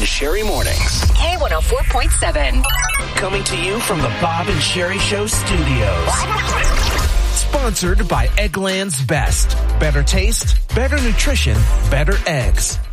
Sherry Mornings. K104.7. Coming to you from the Bob and Sherry Show studios. Sponsored by Eggland's Best. Better taste, better nutrition, better eggs.